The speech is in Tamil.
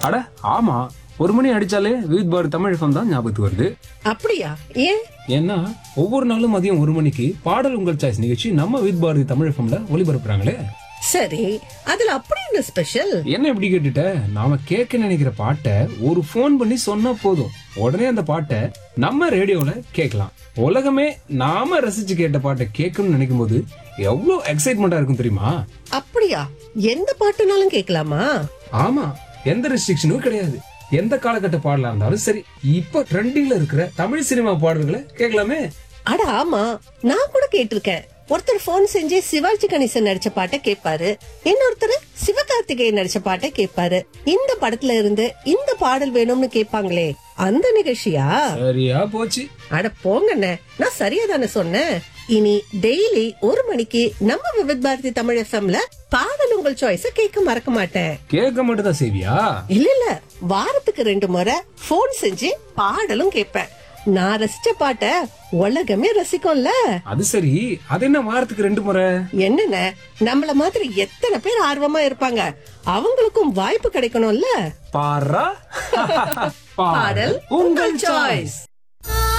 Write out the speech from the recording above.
அட ஆமா, 1 மணி அடிச்சாலே விவித் பாரதி தமிழ் FM தான் ஞாபகத்துக்கு வருது. அப்படியா? ஏன்? ஏன்னா ஒவ்வொரு நாளும் மதியம் 1 மணிக்கு பாடல் உங்கள் சாய்ஸ் நிகழ்ச்சி நம்ம விவித் பாரதி தமிழ் FMல ஒளிபரப்புறாங்களே. சரி, அதுல அப்படி என்ன ஸ்பெஷல்? என்ன இப்படி கேட்டுட்ட? நாம கேட்க நினைக்கிற பாட்டை ஒரு போன் பண்ணி சொன்னா போதும், உடனே அந்த பாட்டை நம்ம ரேடியோல கேட்கலாம். உலகமே நாம ரசிச்சு கேட்ட பாட்டை கேட்கணும்னு நினைக்கும் போது எவ்வளவு எக்ஸைட்மெண்டா இருக்கும் தெரியுமா? அப்படியா? எந்த பாட்டுனாலும் கேட்கலாமா? ஆமா, எந்த ரெஸ்ட்ரிக்ஷனும் கிடையாது. எந்த காலகட்ட பாடலா இருந்தாலும் சரி. இப்ப ட்ரெண்டிங்ல இருக்கிற தமிழ் சினிமா பாடல்களை கேட்கலாமே. அட ஆமா, நான் கூட கேட்டிருக்கேன். ஒருத்தர் போன் செஞ்சு சிவாஜி கணேசன் நடிச்ச பாட்டை கேட்பாரு, இன்னொருத்தர் சிவகார்த்திகேயன் நடிச்ச பாட்டை கேட்பாரு. இந்த படத்துல இருந்து இந்த பாடல் வேணும்னு கேட்பாங்களே, அந்த நிகழ்ச்சியா? சரியா போச்சு. அட போங்கண்ணே, நான் சரியா தானே சொன்னேன். இனி டெய்லி 1 மணிக்கு நம்ம விவித் பாரதி தமிழ் FMல பாடல் உங்கள் சாய்ஸ கேட்க மறக்க மாட்டேன். கேட்க மட்டும் தான் செய்வியா? இல்ல, வாரத்துக்கு 2 முறை போன் செஞ்சு பாடலும் கேட்பேன். நான் ரசிச்ச பாட்ட உலகமே ரசிக்கும்ல. அது சரி, அது என்ன வாரத்துக்கு 2 முறை? என்னென்ன, நம்மள மாதிரி எத்தனை பேர் ஆர்வமா இருப்பாங்க, அவங்களுக்கும் வாய்ப்பு கிடைக்கணும்ல. பாரா பாடல் உங்கள் சாய்ஸ்.